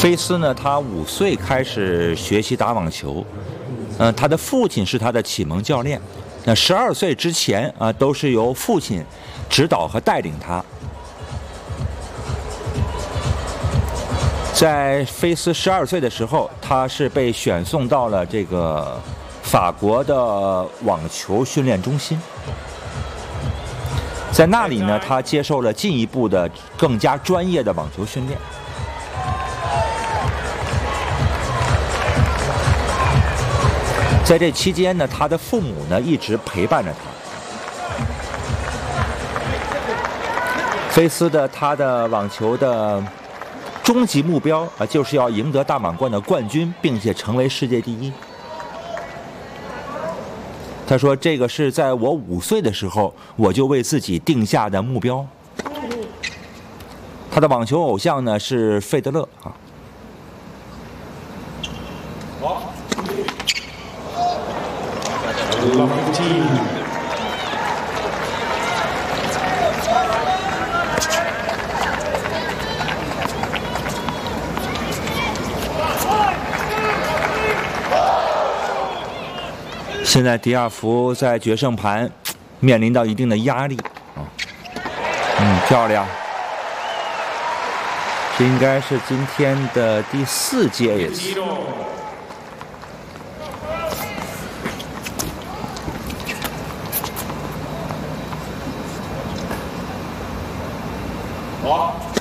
菲斯呢，他5岁开始学习打网球，他的父亲是他的启蒙教练。那12岁之前啊，都是由父亲指导和带领他。在菲斯12岁的时候，他是被选送到了这个法国的网球训练中心。在那里呢，他接受了进一步的、更加专业的网球训练。在这期间呢，他的父母呢一直陪伴着他。菲斯他的网球的终极目标啊，就是要赢得大满贯的冠军，并且成为世界第一。他说：“这个是在我5岁的时候，我就为自己定下的目标。”他的网球偶像呢是费德勒啊。现在迪亚福在决胜盘面临到一定的压力啊，漂亮，这应该是今天的第4节也是。 好。